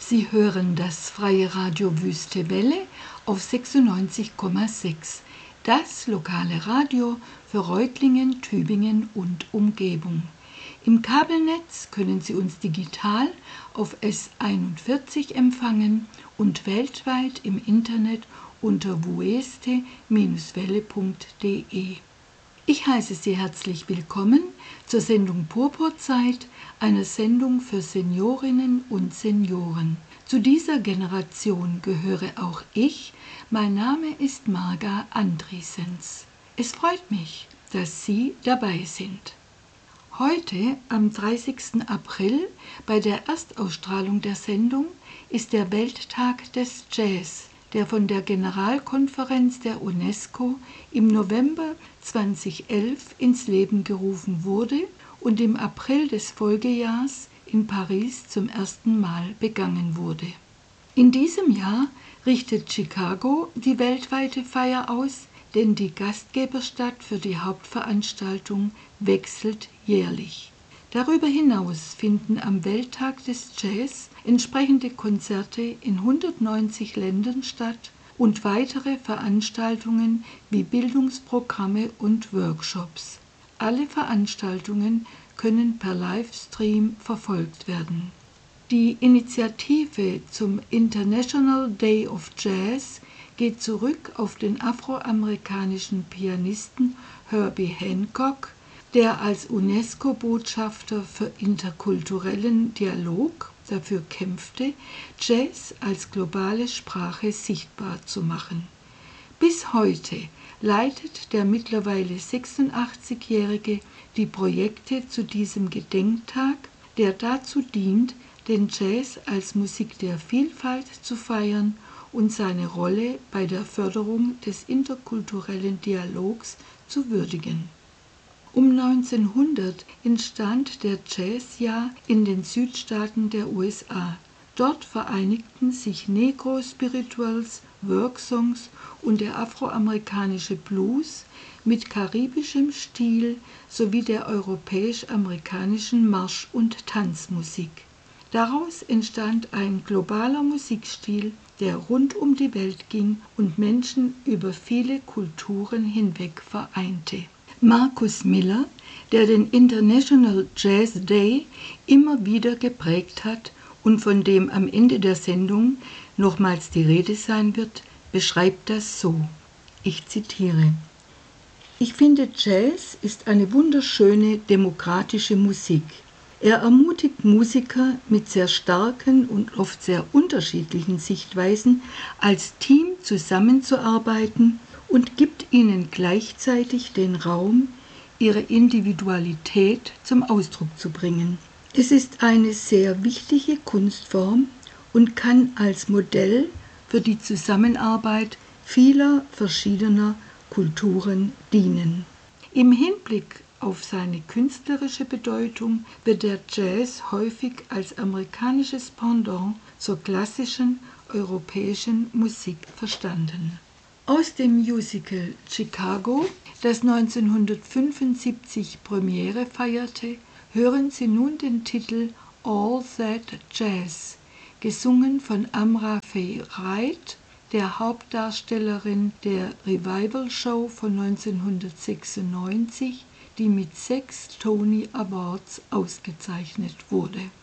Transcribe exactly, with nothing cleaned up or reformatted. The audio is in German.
Sie hören das freie Radio Wüste Welle auf sechsundneunzig Komma sechs, das lokale Radio für Reutlingen, Tübingen und Umgebung. Im Kabelnetz können Sie uns digital auf S einundvierzig empfangen und weltweit im Internet unter wueste Bindestrich welle punkt de. Ich heiße Sie herzlich willkommen zur Sendung Purpurzeit, einer Sendung für Seniorinnen und Senioren. Zu dieser Generation gehöre auch ich. Mein Name ist Marga Andriessens. Es freut mich, dass Sie dabei sind. Heute, am dreißigsten April, bei der Erstausstrahlung der Sendung, ist der Welttag des Jazz, der von der Generalkonferenz der UNESCO im November zweitausendelf ins Leben gerufen wurde und im April des Folgejahrs in Paris zum ersten Mal begangen wurde. In diesem Jahr richtet Chicago die weltweite Feier aus, denn die Gastgeberstadt für die Hauptveranstaltung wechselt jährlich. Darüber hinaus finden am Welttag des Jazz entsprechende Konzerte in hundertneunzig Ländern statt und weitere Veranstaltungen wie Bildungsprogramme und Workshops. Alle Veranstaltungen können per Livestream verfolgt werden. Die Initiative zum International Day of Jazz geht zurück auf den afroamerikanischen Pianisten Herbie Hancock, der als UNESCO-Botschafter für interkulturellen Dialog dafür kämpfte, Jazz als globale Sprache sichtbar zu machen. Bis heute leitet der mittlerweile sechsundachtzigjährige die Projekte zu diesem Gedenktag, der dazu dient, den Jazz als Musik der Vielfalt zu feiern und seine Rolle bei der Förderung des interkulturellen Dialogs zu würdigen. Um neunzehnhundert entstand der Jazzjahr in den Südstaaten der U S A. Dort vereinigten sich Negro-Spirituals, Worksongs und der afroamerikanische Blues mit karibischem Stil sowie der europäisch-amerikanischen Marsch- und Tanzmusik. Daraus entstand ein globaler Musikstil, der rund um die Welt ging und Menschen über viele Kulturen hinweg vereinte. Marcus Miller, der den International Jazz Day immer wieder geprägt hat und von dem am Ende der Sendung nochmals die Rede sein wird, beschreibt das so. Ich zitiere: Ich finde, Jazz ist eine wunderschöne, demokratische Musik. Er ermutigt Musiker mit sehr starken und oft sehr unterschiedlichen Sichtweisen als Team zusammenzuarbeiten und gibt ihnen gleichzeitig den Raum, ihre Individualität zum Ausdruck zu bringen. Es ist eine sehr wichtige Kunstform und kann als Modell für die Zusammenarbeit vieler verschiedener Kulturen dienen. Im Hinblick auf seine künstlerische Bedeutung wird der Jazz häufig als amerikanisches Pendant zur klassischen europäischen Musik verstanden. Aus dem Musical Chicago, das neunzehnhundertfünfundsiebzig Premiere feierte, hören Sie nun den Titel All That Jazz, gesungen von Amra Faye Wright, der Hauptdarstellerin der Revival Show von neunzehnhundertsechsundneunzig, die mit sechs Tony Awards ausgezeichnet wurde.